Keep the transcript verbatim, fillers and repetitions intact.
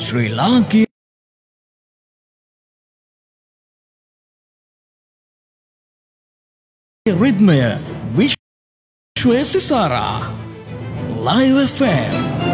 ශ්‍රී ලාංකීය රිද්මය විශ්වය සිසාරා Live F M